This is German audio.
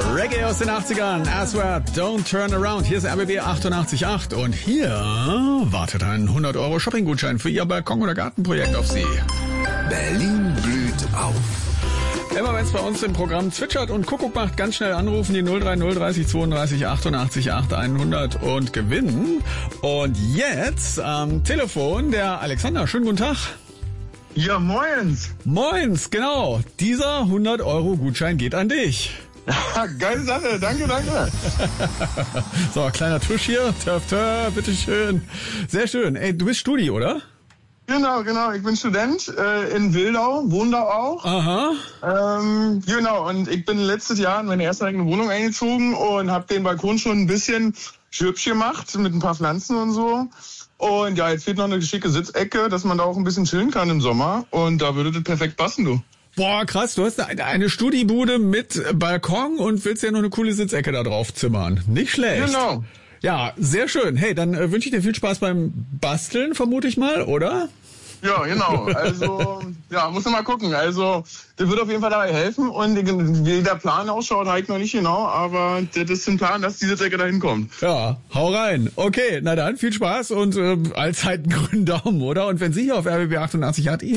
Reggae aus den 80ern, Aswad, Don't Turn Around. Hier ist RBB 88.8 und hier wartet ein 100€ Shopping-Gutschein für Ihr Balkon- oder Gartenprojekt auf Sie. Berlin blüht auf. Immer wenn es bei uns im Programm zwitschert und Kuckuck macht, ganz schnell anrufen, die 030 30 32 88 8 100 und gewinnen. Und jetzt am Telefon der Alexander. Schönen guten Tag. Ja, moins. Moins, genau. Dieser 100€ Gutschein geht an dich. Geile Sache, danke. So, kleiner Tusch hier. Törf, bitteschön. Sehr schön. Ey, du bist Studi, oder? Genau. Ich bin Student in Wildau, wohne da auch. Aha. Genau, und ich bin letztes Jahr in meine erste eigene Wohnung eingezogen und habe den Balkon schon ein bisschen hübsch gemacht mit ein paar Pflanzen und so. Und ja, jetzt fehlt noch eine geschicke Sitzecke, dass man da auch ein bisschen chillen kann im Sommer. Und da würde das perfekt passen, du. Boah, krass, du hast eine Studibude mit Balkon und willst ja noch eine coole Sitzecke da drauf zimmern. Nicht schlecht. Genau. Ja, sehr schön. Hey, dann wünsche ich dir viel Spaß beim Basteln, vermute ich mal, oder? Ja, genau. Also, ja, muss man mal gucken. Also, das wird auf jeden Fall dabei helfen. Und wie der Plan ausschaut, habe ich noch nicht genau. Aber das ist ein Plan, dass diese Decke da hinkommt. Ja, hau rein. Okay, na dann, viel Spaß und allzeit einen grünen Daumen, oder? Und wenn Sie hier auf RBB 88 hat,